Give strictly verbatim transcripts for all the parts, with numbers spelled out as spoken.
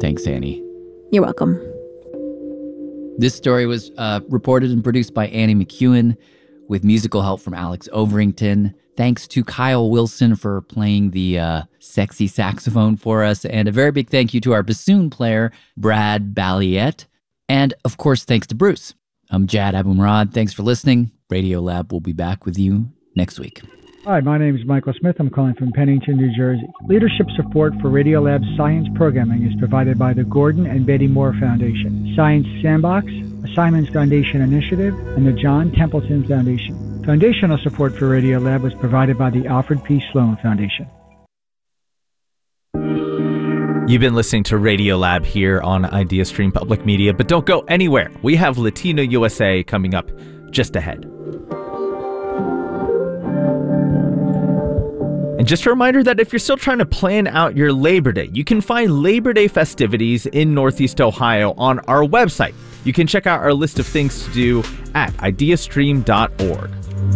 Thanks, Annie. You're welcome. This story was uh, reported and produced by Annie McEwen with musical help from Alex Overington. Thanks to Kyle Wilson for playing the uh, sexy saxophone for us. And a very big thank you to our bassoon player, Brad Balliet. And, of course, thanks to Bruce. I'm Jad Abumrad. Thanks for listening. Radiolab will be back with you next week. Hi, my name is Michael Smith. I'm calling from Pennington, New Jersey. Leadership support for Radiolab's science programming is provided by the Gordon and Betty Moore Foundation, Science Sandbox, a Simons Foundation initiative, and the John Templeton Foundation. Foundational support for Radiolab was provided by the Alfred P. Sloan Foundation. You've been listening to Radiolab here on IdeaStream Public Media, but don't go anywhere. We have Latino U S A coming up just ahead. And just a reminder that if you're still trying to plan out your Labor Day, you can find Labor Day festivities in Northeast Ohio on our website. You can check out our list of things to do at ideastream dot org.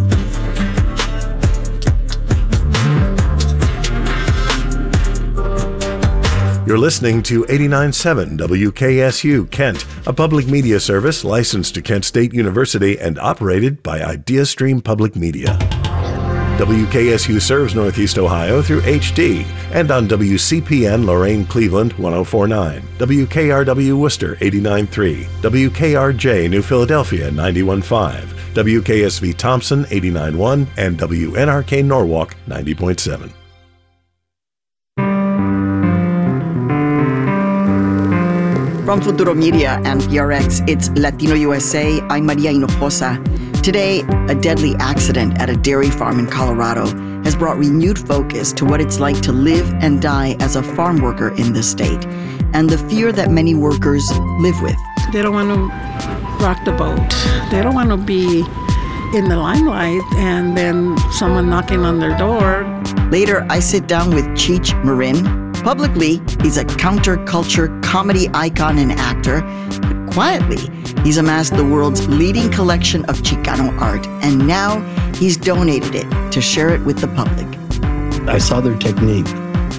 You're listening to eighty-nine point seven W K S U Kent, a public media service licensed to Kent State University and operated by IdeaStream Public Media. W K S U serves Northeast Ohio through H D and on W C P N Lorain Cleveland one oh four point nine, W K R W Worcester eighty-nine point three, W K R J New Philadelphia ninety-one point five, W K S V Thompson eighty-nine point one, and W N R K Norwalk ninety point seven. From Futuro Media and P R X, it's Latino U S A. I'm Maria Hinojosa. Today, a deadly accident at a dairy farm in Colorado has brought renewed focus to what it's like to live and die as a farm worker in this state, and the fear that many workers live with. They don't want to rock the boat. They don't want to be in the limelight and then someone knocking on their door. Later, I sit down with Cheech Marin. Publicly, he's a counterculture comedy icon and actor. But quietly, he's amassed the world's leading collection of Chicano art, and now he's donated it to share it with the public. I saw their technique,